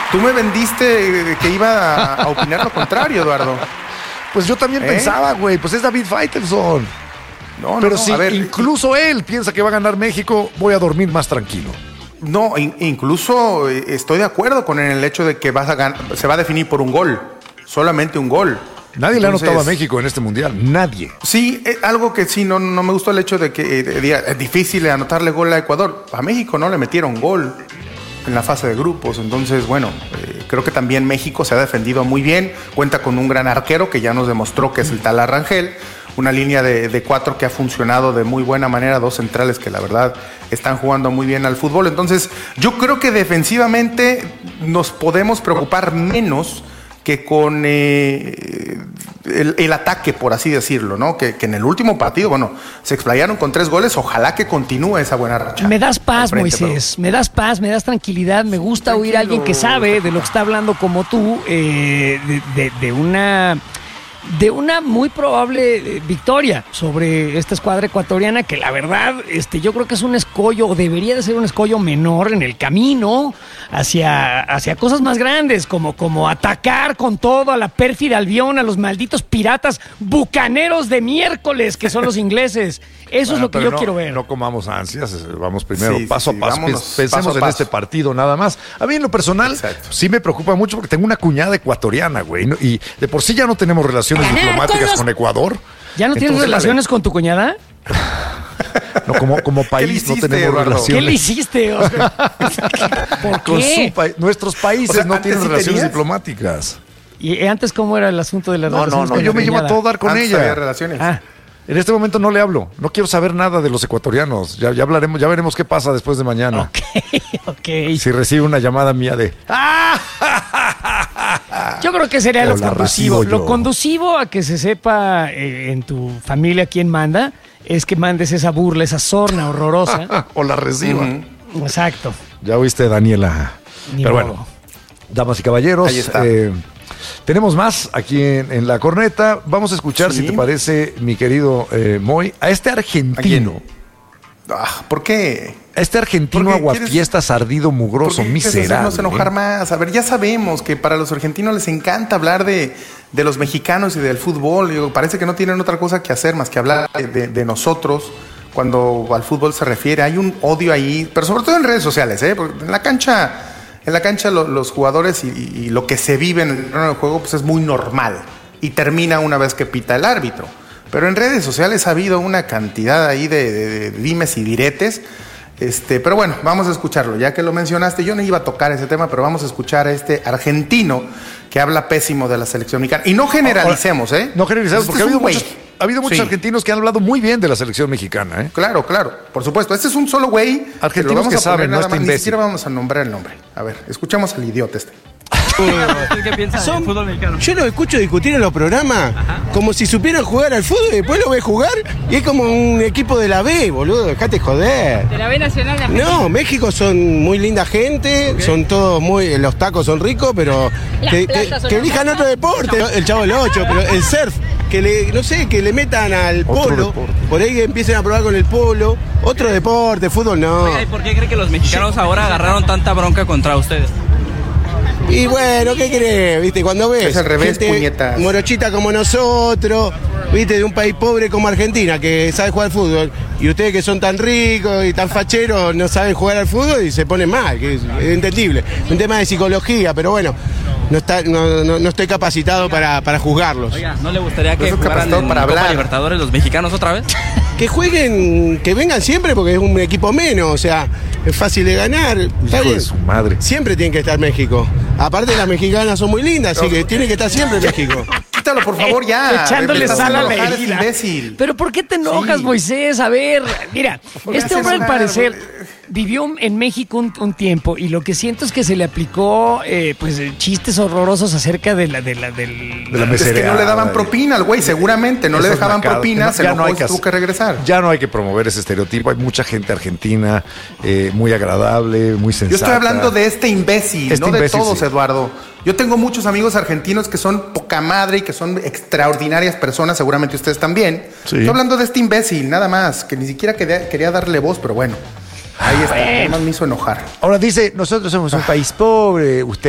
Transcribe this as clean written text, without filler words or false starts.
Tú me vendiste que iba a opinar lo contrario, Eduardo. Pues yo también pensaba, güey, pues es David Faitelson. Pero si incluso él piensa que va a ganar México, voy a dormir más tranquilo. No, incluso estoy de acuerdo con el hecho de que se va a definir por un gol, solamente un gol. Nadie le ha anotado a México en este mundial, nadie. Sí, algo que sí, no me gustó el hecho de que es difícil anotarle gol a Ecuador. A México no le metieron gol en la fase de grupos, entonces bueno, creo que también México se ha defendido muy bien, cuenta con un gran arquero que ya nos demostró que es el tal Rangel, una línea de 4 que ha funcionado de muy buena manera, 2 centrales que la verdad están jugando muy bien al fútbol, entonces yo creo que defensivamente nos podemos preocupar menos que con el ataque, por así decirlo, ¿no? Que en el último partido, bueno, se explayaron con 3 goles, ojalá que continúe esa buena racha. Me das paz, Moisés, me das paz, me das tranquilidad, me gusta oír a alguien que sabe de lo que está hablando como tú, de una muy probable victoria sobre esta escuadra ecuatoriana que la verdad yo creo que es un escollo, o debería de ser un escollo menor en el camino hacia cosas más grandes, como atacar con todo a la pérfida Albión, a los malditos piratas bucaneros de miércoles que son los ingleses. Eso es lo que yo quiero ver. No comamos ansias, vamos primero paso a paso, pensemos en este partido nada más. A mí en lo personal sí me preocupa mucho porque tengo una cuñada ecuatoriana, güey, ¿no? Y de por sí ya no tenemos relaciones diplomáticas con Ecuador. ¿Ya no tienes relaciones con tu cuñada? No, como país no tenemos relaciones. ¿Qué le hiciste, Oscar? ¿Por qué? Nuestros países no tienen relaciones diplomáticas. ¿Y antes cómo era el asunto de las relaciones? No, yo me llevo a todo dar con ella. Había relaciones. En este momento no le hablo. No quiero saber nada de los ecuatorianos. Ya hablaremos, ya veremos qué pasa después de mañana. Ok. Si recibe una llamada mía de... Yo creo que sería lo conducivo. Lo conducivo a que se sepa en tu familia quién manda es que mandes esa burla, esa sorna horrorosa. O la reciba. Exacto. Ya oíste, Daniela. Pero bueno, damas y caballeros, ahí está. Tenemos más aquí en La Corneta. Vamos a escuchar, si te parece, mi querido Moy, a este argentino. ¿Por qué? A este argentino aguafiestas, ardido, mugroso, miserable. Hacernos enojar más. A ver, ya sabemos que para los argentinos les encanta hablar de los mexicanos y del fútbol. Parece que no tienen otra cosa que hacer más que hablar de nosotros cuando al fútbol se refiere. Hay un odio ahí, pero sobre todo en redes sociales, porque en la cancha los jugadores y lo que se vive en el terreno del juego pues es muy normal y termina una vez que pita el árbitro. Pero en redes sociales ha habido una cantidad ahí de dimes y diretes. Pero bueno, vamos a escucharlo. Ya que lo mencionaste, yo no iba a tocar ese tema, pero vamos a escuchar a este argentino que habla pésimo de la selección mexicana. Y no generalicemos, ¿eh? No generalicemos, porque ha habido muchos argentinos que han hablado muy bien de la selección mexicana, ¿eh? Claro, por supuesto. Este es un solo güey. Argentinos que saben, no está imbécil. Ni siquiera vamos a nombrar el nombre. A ver, escuchamos al idiota este. ¿Qué piensan del fútbol mexicano? Yo los escucho discutir en los programas como si supieran jugar al fútbol y después lo ves jugar y es como un equipo de la B, boludo, dejate joder. ¿De la B Nacional de Argentina? No, México son muy linda gente, son todos los tacos son ricos, pero que elijan otro deporte. El Chavo del 8, pero el surf, que le metan al polo, por ahí que empiecen a probar con el polo, otro deporte, fútbol no. Oiga, ¿y por qué cree que los mexicanos ahora agarraron tanta bronca contra ustedes? Y bueno, ¿qué crees? ¿Viste? Cuando ves es al revés, gente puñetas, morochita como nosotros, ¿viste? De un país pobre como Argentina, que sabe jugar al fútbol, y ustedes que son tan ricos y tan facheros no saben jugar al fútbol y se ponen mal, que es entendible. Un tema de psicología, pero bueno, no estoy capacitado para juzgarlos. Oiga, ¿no le gustaría que jugaran en Copa Libertadores los mexicanos otra vez? Que jueguen, que vengan siempre porque es un equipo menos, o sea, es fácil de ganar. Hijo de su madre. Siempre tiene que estar México. Aparte las mexicanas son muy lindas, así que tiene que estar siempre México. Quítalo, por favor, ya. Echándole sal a la herida. Imbécil. Pero ¿por qué te enojas, Moisés? A ver, mira, este hombre al parecer vivió en México un tiempo y lo que siento es que se le aplicó chistes horrorosos acerca de la mesereada. Es que no le daban propina al güey, seguramente. No le dejaban propina, se enojó y tuvo que regresar. Ya no hay que promover ese estereotipo. Hay mucha gente argentina muy agradable, muy sensata. Yo estoy hablando de este imbécil, no de todos, sí. Eduardo. Yo tengo muchos amigos argentinos que son poca madre y que son extraordinarias personas, seguramente ustedes también. Sí. Estoy hablando de este imbécil, nada más, que ni siquiera quería darle voz, pero bueno. Ahí está, además me hizo enojar. Ahora dice, nosotros somos un país pobre, usted